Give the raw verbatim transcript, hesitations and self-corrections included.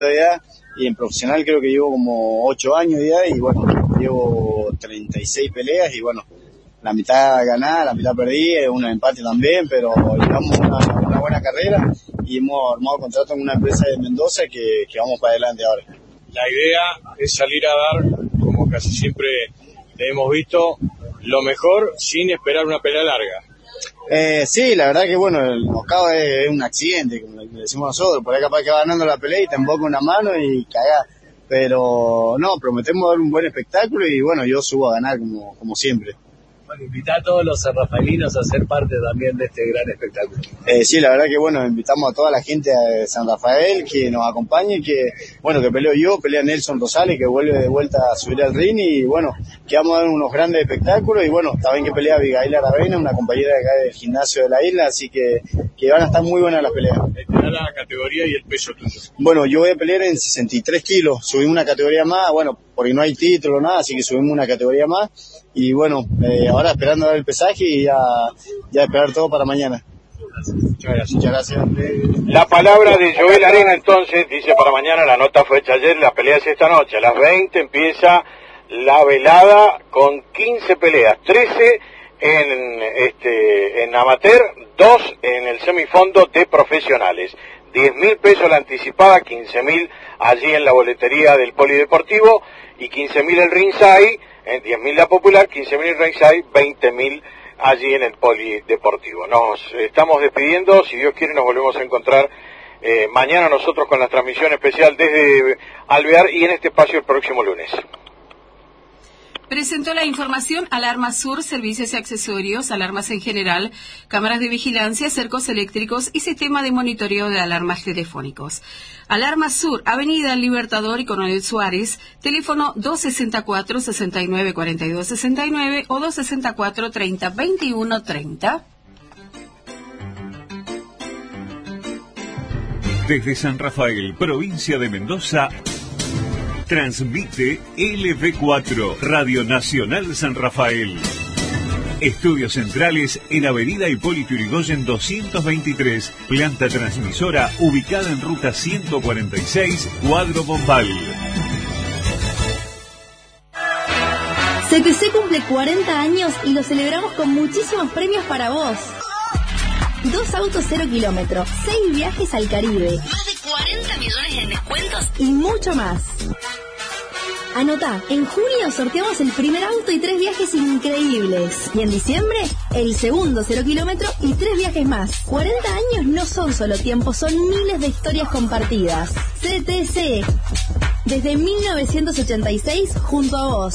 ya, y en profesional creo que llevo como ocho años ya, y bueno, llevo treinta y seis peleas, y bueno, la mitad ganada, la mitad perdí, un empate también, pero llevamos una, una buena carrera, y hemos armado contrato con una empresa de Mendoza que, que vamos para adelante ahora. La idea es salir a dar, como casi siempre hemos visto, lo mejor sin esperar una pelea larga. Eh, sí, la verdad que bueno, el knockout es, es un accidente, como le decimos nosotros, por ahí capaz que va ganando la pelea y te emboca una mano y cagás, pero no, prometemos dar un buen espectáculo y bueno, yo subo a ganar como, como siempre. Bueno, invita a todos los sanrafaelinos a ser parte también de este gran espectáculo. Eh, sí, la verdad que bueno, invitamos a toda la gente de San Rafael que nos acompañe, que bueno, que peleo yo, pelea Nelson Rosales, que vuelve de vuelta a subir al ring y bueno, que vamos a dar unos grandes espectáculos y bueno, también que pelea Abigail Aravena, una compañera de acá del gimnasio de la isla, así que, que van a estar muy buenas las peleas. Te da la categoría y el peso tuyo. Bueno, yo voy a pelear en sesenta y tres kilos, subimos una categoría más, bueno, porque no hay título, nada, así que subimos una categoría más y bueno, eh, ahora esperando dar el pesaje y ya, ya esperar todo para mañana. Muchas gracias. Muchas gracias. La palabra de Joel Arena entonces, dice para mañana, la nota fue hecha ayer, la pelea es esta noche, a las veinte empieza la velada con quince peleas, trece en este en amateur, dos en el semifondo de profesionales. diez mil pesos la anticipada, quince mil allí en la boletería del Polideportivo y quince mil el ringside, eh, diez mil la popular, quince mil el ringside, veinte mil allí en el Polideportivo. Nos estamos despidiendo, si Dios quiere nos volvemos a encontrar eh, mañana nosotros con la transmisión especial desde Alvear y en este espacio el próximo lunes. Presentó la información Alarma Sur, servicios y accesorios, alarmas en general, cámaras de vigilancia, cercos eléctricos y sistema de monitoreo de alarmas telefónicos. Alarma Sur, Avenida Libertador y Coronel Suárez, teléfono dos sesenta y cuatro, sesenta y nueve cuarenta y dos sesenta y nueve o dos sesenta y cuatro, treinta, veintiuno treinta. Desde San Rafael, provincia de Mendoza, transmite L V cuatro, Radio Nacional San Rafael. Estudios centrales en Avenida Hipólito Yrigoyen doscientos veintitrés, planta transmisora ubicada en ruta ciento cuarenta y seis, Cuadro Bombal. C T C cumple cuarenta años y lo celebramos con muchísimos premios para vos. Dos autos cero kilómetros, seis viajes al Caribe, más de cuarenta millones en descuentos y mucho más. Anotá, en junio sorteamos el primer auto y tres viajes increíbles. Y en diciembre, el segundo cero kilómetro y tres viajes más. cuarenta años no son solo tiempo, son miles de historias compartidas. C T C, desde mil novecientos ochenta y seis, junto a vos.